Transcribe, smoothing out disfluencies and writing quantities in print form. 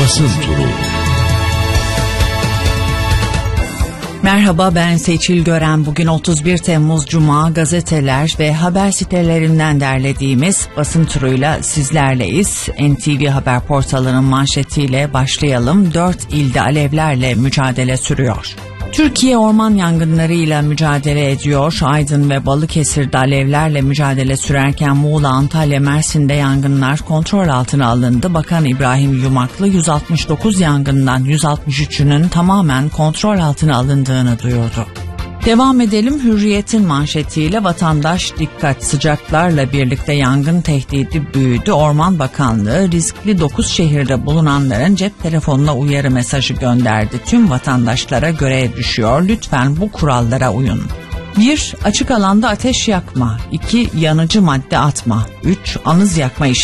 Basın Turu. Merhaba, ben Seçil Gören. Bugün 31 Temmuz Cuma, gazeteler ve haber sitelerinden derlediğimiz basın turuyla sizlerleyiz. NTV Haber portalının manşetiyle başlayalım. 4 ilde alevlerle mücadele sürüyor. Türkiye orman yangınlarıyla mücadele ediyor. Aydın ve Balıkesir'de alevlerle mücadele sürerken Muğla, Antalya, Mersin'de yangınlar kontrol altına alındı. Bakan İbrahim Yumaklı 169 yangından 163'ünün tamamen kontrol altına alındığını duyurdu. Devam edelim. Hürriyet'in manşetiyle vatandaş dikkat, sıcaklarla birlikte yangın tehdidi büyüdü. Orman Bakanlığı riskli 9 şehirde bulunanların cep telefonuna uyarı mesajı gönderdi. Tüm vatandaşlara görev düşüyor. Lütfen bu kurallara uyun. 1. Açık alanda ateş yakma. 2. Yanıcı madde atma. 3. Anız yakma işlemi